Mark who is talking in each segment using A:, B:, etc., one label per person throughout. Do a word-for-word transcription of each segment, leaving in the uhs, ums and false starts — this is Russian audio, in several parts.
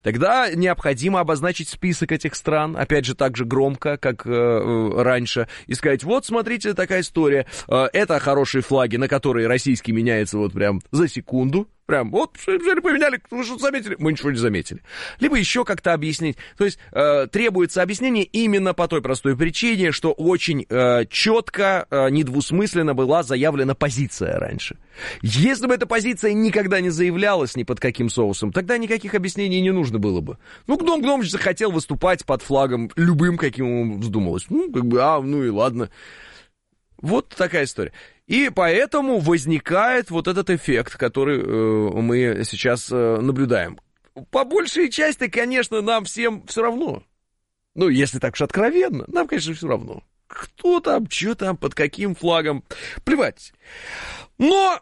A: Тогда необходимо обозначить список этих стран, опять же, так же громко, как э, раньше, и сказать, вот, смотрите, такая история, э, это хорошие флаги, на которые российский меняется вот прям за секунду, прям, вот, взяли, поменяли, вы что заметили? Мы ничего не заметили. Либо еще как-то объяснить, то есть э, требуется объяснение именно по той простой причине, что очень э, четко, э, недвусмысленно была заявлена позиция раньше. Если бы эта позиция никогда не заявлялась ни под каким соусом, тогда никаких объяснений не нужно было бы. Ну, Гном Гномыч захотел выступать под флагом любым, каким ему вздумалось. Ну, как бы, а, ну и ладно. Вот такая история. И поэтому возникает вот этот эффект, который э, мы сейчас э, наблюдаем. По большей части, конечно, нам всем все равно. Ну, если так уж откровенно, нам, конечно, все равно. Кто там, что там, под каким флагом, плевать. Но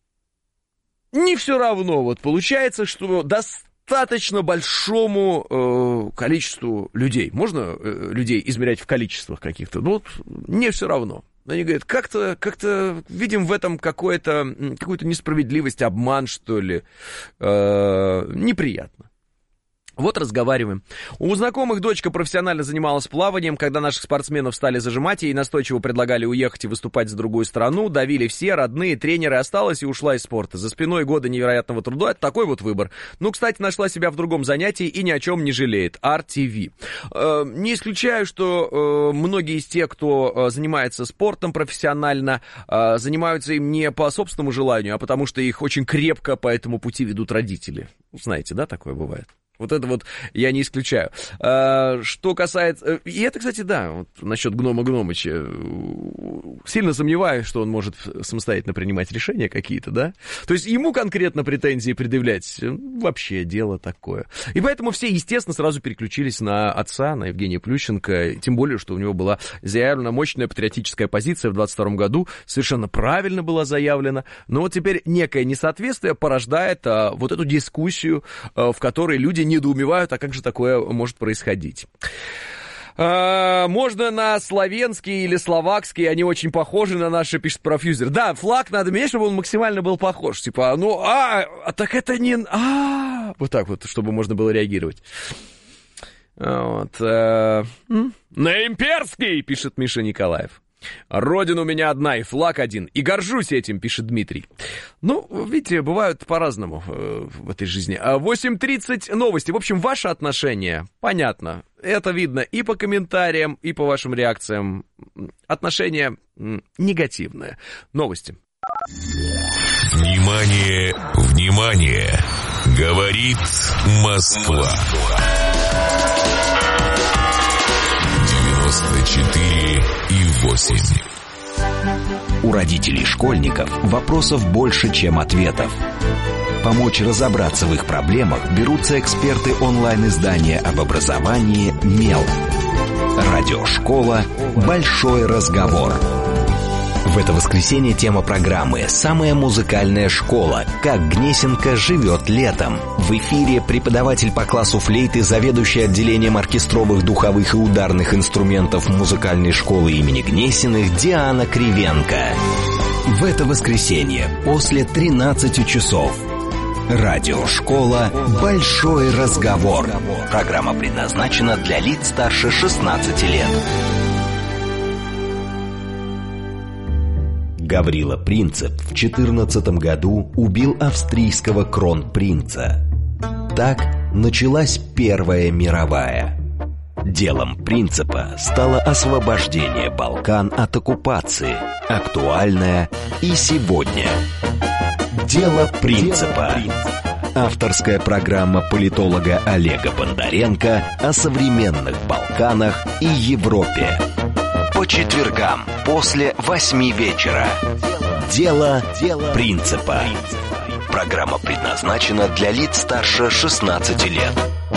A: не все равно. Вот получается, что достаточно большому э, количеству людей, можно э, людей измерять в количествах каких-то, но вот не все равно. Они говорят, как-то, как-то видим в этом какое-то, какую-то несправедливость, обман, что ли, э, неприятно. Вот разговариваем. У знакомых дочка профессионально занималась плаванием. Когда наших спортсменов стали зажимать, ей настойчиво предлагали уехать и выступать за другую страну. Давили все, родные, тренеры. Осталась и ушла из спорта. За спиной годы невероятного труда. Это такой вот выбор. Ну, кстати, нашла себя в другом занятии и ни о чем не жалеет. ар ти ви. Э, не исключаю, что э, многие из тех, кто э, занимается спортом профессионально, э, занимаются им не по собственному желанию, а потому что их очень крепко по этому пути ведут родители. Знаете, да, такое бывает? Вот это вот я не исключаю. А, что касается... И это, кстати, да, вот насчет Гнома Гномыча. Сильно сомневаюсь, что он может самостоятельно принимать решения какие-то, да? То есть ему конкретно претензии предъявлять вообще дело такое. И поэтому все, естественно, сразу переключились на отца, на Евгения Плющенко. Тем более, что у него была заявлена мощная патриотическая позиция в двадцать втором году. Совершенно правильно была заявлена. Но вот теперь некое несоответствие порождает а, вот эту дискуссию, а, в которой люди недоумевают, а как же такое может происходить. А, можно на славянский или словакский, они очень похожи на наши, пишет профьюзер. Да, флаг надо менять, чтобы он максимально был похож. Типа, ну, а, а так это не... А, вот так вот, чтобы можно было реагировать. Вот. А, на имперский, пишет Миша Николаев. Родина у меня одна, и флаг один, и горжусь этим, пишет Дмитрий. Ну, видите, бывают по-разному э, в этой жизни. восемь тридцать новости. В общем, ваше отношение, понятно, это видно и по комментариям, и по вашим реакциям. Отношение м, негативное. Новости.
B: Внимание, внимание, говорит Москва. девяносто четыре и восемь.
C: У родителей школьников вопросов больше, чем ответов. Помочь разобраться в их проблемах берутся эксперты онлайн-издания об образовании «Мел». Радиошкола «Большой разговор». В это воскресенье тема программы «Самая музыкальная школа. Как Гнесинка живет летом». В эфире преподаватель по классу флейты, заведующий отделением оркестровых, духовых и ударных инструментов музыкальной школы имени Гнесиных Диана Кривенко. В это воскресенье после тринадцати часов. Радиошкола «Большой разговор». Программа предназначена для лиц старше шестнадцати лет. Гаврила Принцип в четырнадцатом году убил австрийского кронпринца. Так началась Первая мировая. Делом Принципа стало освобождение Балкан от оккупации, актуальное и сегодня. Дело Принципа. Авторская программа политолога Олега Бондаренко о современных Балканах и Европе. По четвергам после восьми вечера. Дело Принципа. Программа предназначена для лиц старше шестнадцати лет.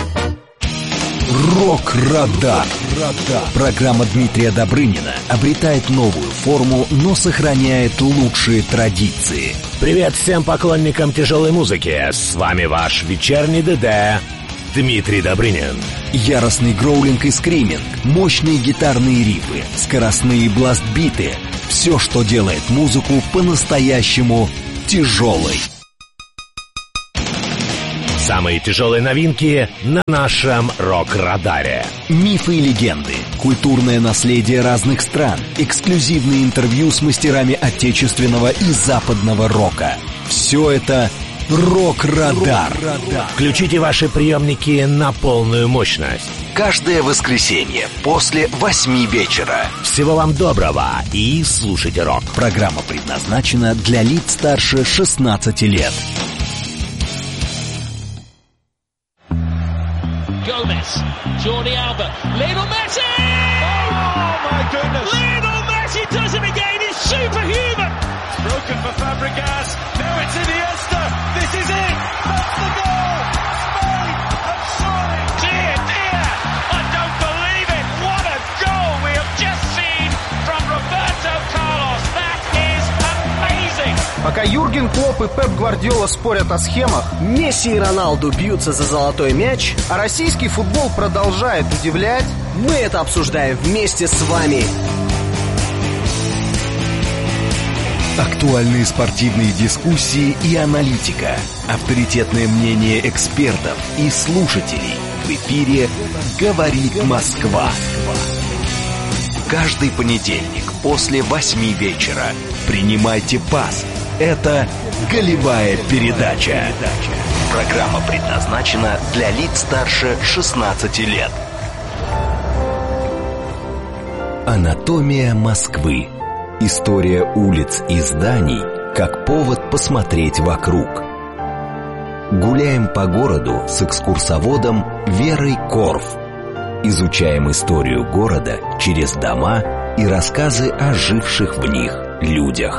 C: Рок-радар. Программа Дмитрия Добрынина обретает новую форму, но сохраняет лучшие традиции.
D: Привет всем поклонникам тяжелой музыки. С вами ваш вечерний ДД Дмитрий Добрынин.
C: Яростный гроулинг и скриминг, мощные гитарные рифы, скоростные бластбиты. Все, что делает музыку по-настоящему тяжелой.
D: Самые тяжелые новинки на нашем рок-радаре.
C: Мифы и легенды, культурное наследие разных стран, эксклюзивные интервью с мастерами отечественного и западного рока. Все это «Рок-радар».
D: Включите ваши приемники на полную мощность.
C: Каждое воскресенье после восьми вечера.
D: Всего вам доброго и слушайте рок.
C: Программа предназначена для лиц старше шестнадцати лет.
E: Gomez, Jordi Alba, Lionel Messi! Oh my goodness! Lionel Messi does it again, he's superhuman! Broken for Fabregas, now it's Iniesta, this is it! That's the goal! Spain have scored! Dear, dear, I don't believe it! What a goal we have just seen from Roberto Carlos! That is amazing!
F: Пока Юрген Клопп и Пеп Гвардиола спорят о схемах, Месси и Роналду бьются за золотой мяч, а российский футбол продолжает удивлять, мы это обсуждаем вместе с вами.
C: Актуальные спортивные дискуссии и аналитика, авторитетное мнение экспертов и слушателей. В эфире «Говорит Москва». Каждый понедельник после восьми вечера принимайте пас. Это «Голевая передача». Программа предназначена для лиц старше шестнадцати лет. Анатомия Москвы. История улиц и зданий как повод посмотреть вокруг. Гуляем по городу с экскурсоводом Верой Корф. Изучаем историю города через дома и рассказы о живших в них людях.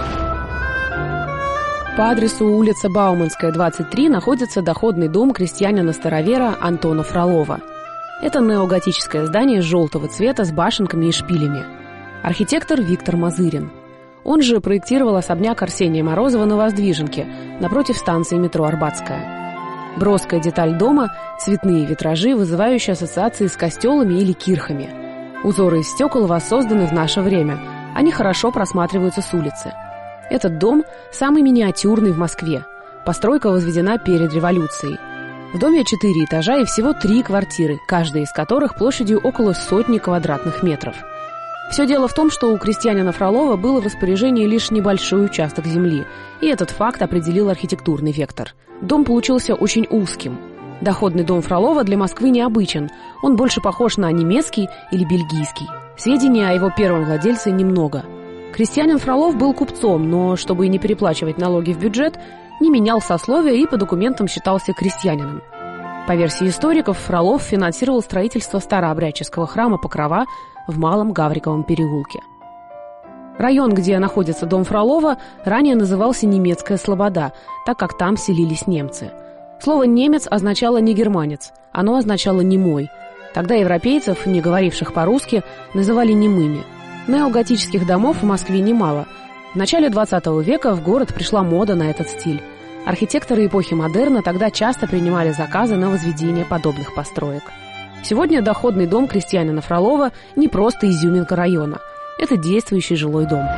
G: По адресу улица Бауманская, двадцать три, находится доходный дом крестьянина-старовера Антона Фролова. Это неоготическое здание желтого цвета с башенками и шпилями. Архитектор Виктор Мазырин. Он же проектировал особняк Арсения Морозова на Воздвиженке, напротив станции метро Арбатская. Броская деталь дома – цветные витражи, вызывающие ассоциации с костелами или кирхами. Узоры из стекол воссозданы в наше время. Они хорошо просматриваются с улицы. Этот дом самый миниатюрный в Москве. Постройка возведена перед революцией. В доме четыре этажа и всего три квартиры, каждая из которых площадью около сотни квадратных метров. Все дело в том, что у крестьянина Фролова было в распоряжении лишь небольшой участок земли, и этот факт определил архитектурный вектор. Дом получился очень узким. Доходный дом Фролова для Москвы необычен, он больше похож на немецкий или бельгийский. Сведений о его первом владельце немного. Крестьянин Фролов был купцом, но, чтобы не переплачивать налоги в бюджет, не менял сословия и по документам считался крестьянином. По версии историков, Фролов финансировал строительство старообрядческого храма Покрова в Малом Гавриковом переулке. Район, где находится дом Фролова, ранее назывался Немецкая Слобода, так как там селились немцы. Слово «немец» означало не германец, оно означало «немой». Тогда европейцев, не говоривших по-русски, называли немыми. Неоготических домов в Москве немало. В начале двадцатого века в город пришла мода на этот стиль. Архитекторы эпохи модерна тогда часто принимали заказы на возведение подобных построек. Сегодня доходный дом крестьянина Фролова не просто изюминка района. Это действующий жилой дом.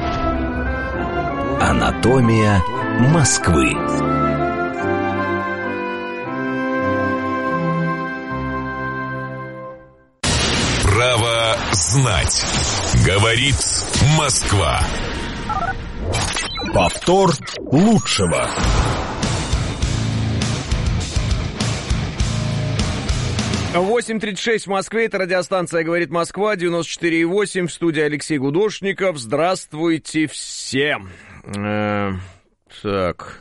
C: Анатомия Москвы.
B: Право знать. Говорит Москва.
D: Повтор лучшего.
A: восемь тридцать шесть в Москве, это радиостанция «Говорит Москва», девяносто четыре и восемь, в студии Алексей Гудошников. Здравствуйте всем. Э, так.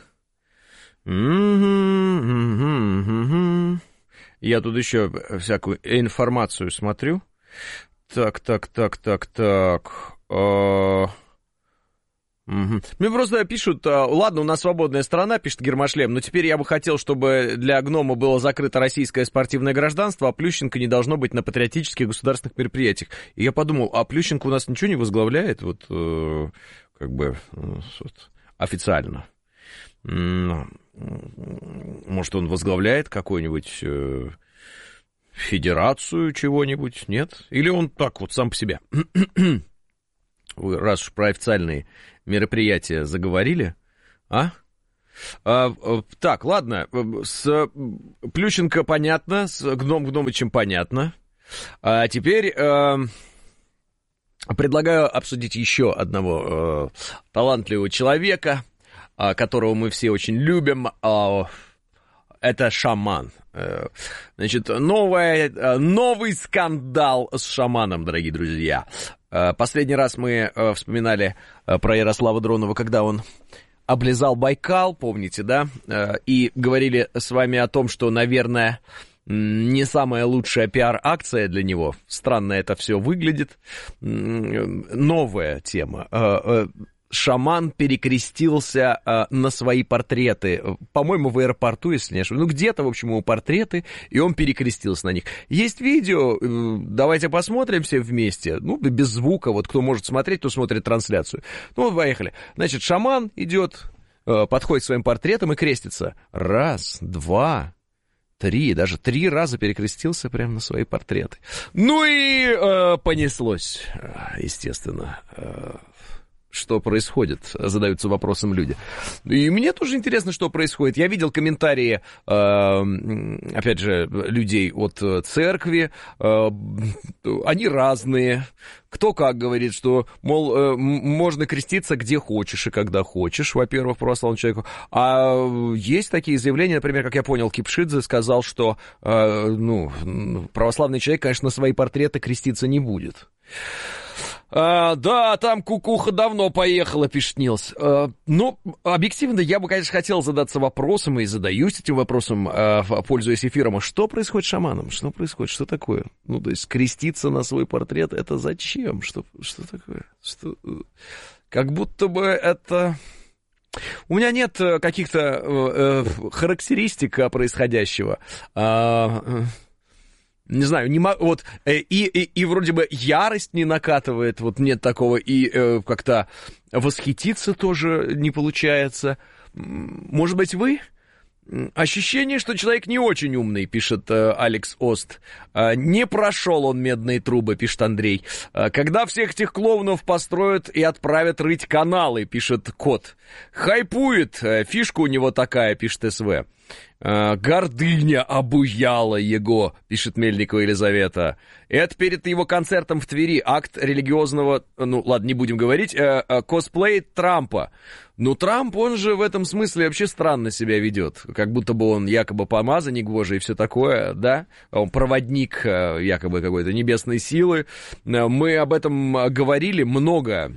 A: Я тут еще всякую информацию смотрю. Так, так, так, так, так. Э, Угу. Мне просто пишут, ладно, у нас свободная страна, пишет Гермошлем, но теперь я бы хотел, чтобы для гнома было закрыто российское спортивное гражданство, а Плющенко не должно быть на патриотических государственных мероприятиях. И я подумал, а Плющенко у нас ничего не возглавляет, вот, э, как бы, вот, официально. Может, он возглавляет какую-нибудь э, федерацию чего-нибудь, нет? Или он так вот сам по себе? Вы раз уж про официальные мероприятия заговорили, а? А, так, ладно, с Плющенко понятно, с Гном Гномычем понятно. А теперь а, предлагаю обсудить еще одного а, талантливого человека, а, которого мы все очень любим. А, это шаман. Значит, новая, новый скандал с шаманом, дорогие друзья. Последний раз мы вспоминали про Ярослава Дронова, когда он облизал Байкал, помните, да? И говорили с вами о том, что, наверное, не самая лучшая пиар-акция для него. Странно это все выглядит. Новая тема. Шаман перекрестился э, на свои портреты. По-моему, в аэропорту, если не ошибаюсь. Ну, где-то, в общем, его портреты, и он перекрестился на них. Есть видео, э, давайте посмотрим все вместе. Ну, без звука, вот кто может смотреть, кто смотрит трансляцию. Ну, поехали. Значит, шаман идет, э, подходит к своим портретам и крестится. Раз, два, три, даже три раза перекрестился прямо на свои портреты. Ну и э, понеслось, естественно. Э, Что происходит? Задаются вопросом люди. И мне тоже интересно, что происходит. Я видел комментарии, э, опять же, людей от церкви. Э, они разные. Кто как говорит, что, мол, э, можно креститься где хочешь и когда хочешь, во-первых, православному человеку. А есть такие заявления, например, как я понял, Кипшидзе сказал, что э, ну, православный человек, конечно, на свои портреты креститься не будет. А, да, там кукуха давно поехала, пишет Нилс. А, ну, объективно, я бы, конечно, хотел задаться вопросом, и задаюсь этим вопросом, а, пользуясь эфиром, а что происходит с шаманом? Что происходит? Что такое? Ну, то есть, креститься на свой портрет, это зачем? Что, что такое? Что... Как будто бы это... У меня нет каких-то э, характеристик происходящего. А... Не знаю, не могу, вот, и, и, и вроде бы ярость не накатывает, вот нет такого, и э, как-то восхититься тоже не получается. Может быть, вы? Ощущение, что человек не очень умный, пишет э, Алекс Ост. Э, не прошел он медные трубы, пишет Андрей. Э, когда всех этих клоунов построят и отправят рыть каналы, пишет Кот. Хайпует, э, фишка у него такая, пишет СВ. «Гордыня обуяла его», пишет Мельникова Елизавета. Это перед его концертом в Твери акт религиозного, ну ладно, не будем говорить, э, э, косплей Трампа. Ну, Трамп, он же в этом смысле вообще странно себя ведет. Как будто бы он якобы помазанник Божий и все такое, да? Он проводник э, якобы какой-то небесной силы. Мы об этом говорили много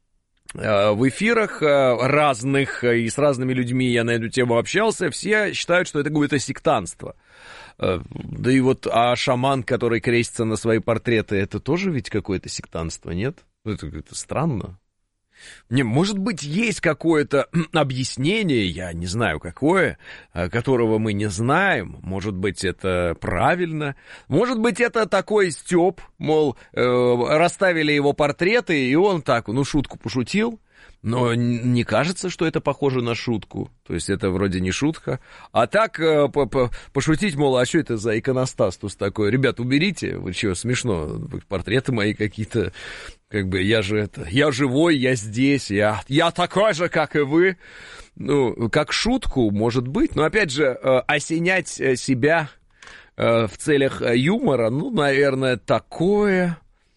A: в эфирах разных, и с разными людьми я на эту тему общался, все считают, что это какое-то сектантство. Да и вот, а шаман, который крестится на свои портреты, это тоже ведь какое-то сектантство, нет? Это, это странно. Не, может быть, есть какое-то объяснение, я не знаю какое, которого мы не знаем. Может быть, это правильно. Может быть, это такой стёб, мол, э, расставили его портреты, и он так, ну, шутку пошутил. Но не кажется, что это похоже на шутку. То есть это вроде не шутка. А так э, пошутить, мол, а что это за иконостас тут такой? Ребят, уберите, вы что, смешно, портреты мои какие-то, как бы, я же это, я живой, я здесь, я, я такой же, как и вы. Ну, как шутку, может быть, но, опять же, э, осенять себя э, в целях юмора, ну, наверное, такое...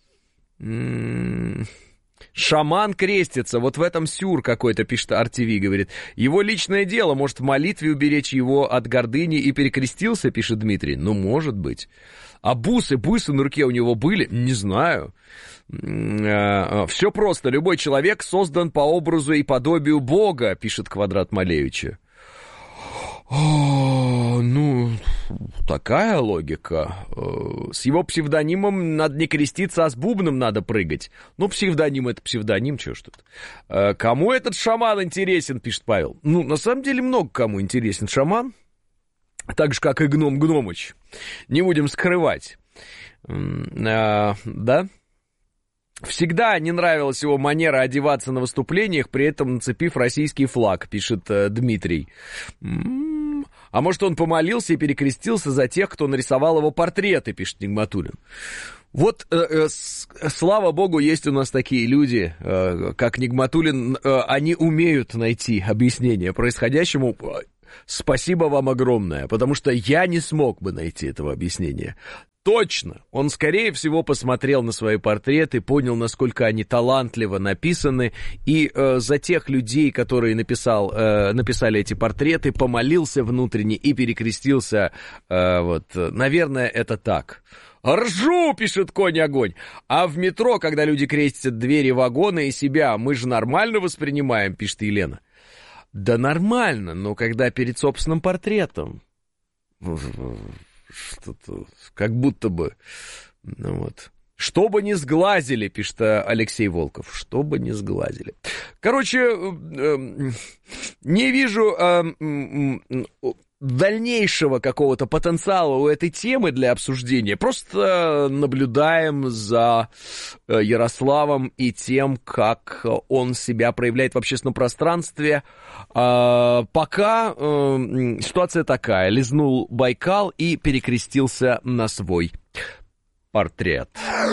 A: М-м- Шаман крестится, вот в этом сюр какой-то, пишет ар ти ви, говорит. Его личное дело, может, в молитве уберечь его от гордыни и перекрестился, пишет Дмитрий. Ну, может быть. А бусы, бусы на руке у него были? Не знаю. Все просто, любой человек создан по образу и подобию Бога, пишет Квадрат Малевича. О, ну, такая логика. С его псевдонимом надо не креститься, а с бубном надо прыгать. Ну, псевдоним — это псевдоним, чё ж тут. Кому этот шаман интересен, пишет Павел. Ну, на самом деле, много кому интересен шаман. Так же, как и Гном Гномыч. Не будем скрывать. А, да? Всегда не нравилась его манера одеваться на выступлениях, при этом нацепив российский флаг, пишет э, Дмитрий. М-м-м. А может, он помолился и перекрестился за тех, кто нарисовал его портреты, пишет Нигматуллин. Вот, э, э, с, слава богу, есть у нас такие люди, э, как Нигматуллин, э, они умеют найти объяснение происходящему. Спасибо вам огромное, потому что я не смог бы найти этого объяснения. Точно, он, скорее всего, посмотрел на свои портреты, понял, насколько они талантливо написаны, и э, за тех людей, которые написал, э, написали эти портреты, помолился внутренне и перекрестился. Э, вот, наверное, это так. «Ржу!» — пишет Конь-огонь. А в метро, когда люди крестят двери вагона и себя, мы же нормально воспринимаем, пишет Елена. Да нормально, но когда перед собственным портретом... Что-то, как будто бы, ну вот. Чтобы не сглазили, пишет Алексей Волков. Чтобы не сглазили. Короче, э, не вижу э, э, дальнейшего какого-то потенциала у этой темы для обсуждения. Просто наблюдаем за Ярославом и тем, как он себя проявляет в общественном пространстве. А, пока э, ситуация такая. Лизнул Байкал и перекрестился на свой портрет.